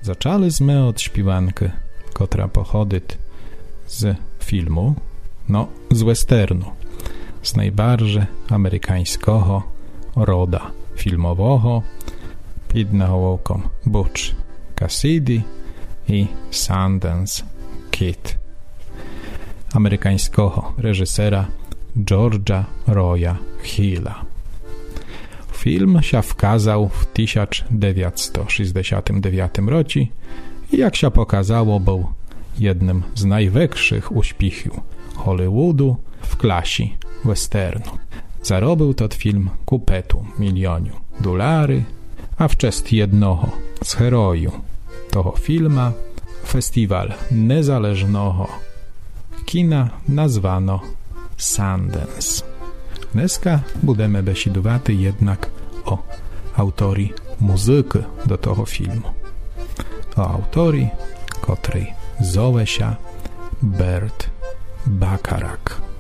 Zaczęli sme od śpiewanki, która pochodzi z filmu, z westernu, z najbardziej amerykańskiego roda filmowego pod nawołką Butch Cassidy i Sundance Kid amerykańskiego reżysera George'a Roya Hilla. Film się wkazał w 1969 roku i jak się pokazało, był jednym z największych uśpichów Hollywoodu w klasie westernu. Zarobił ten film kupetu $1 000 000, a w cześć jednego z herojów tego filmu festiwal niezależnego kina nazwano Sundance. Dneska budemy besidować jednak o autorii muzyki do tego filmu. O autorii, której zowie się Burt Bacharach.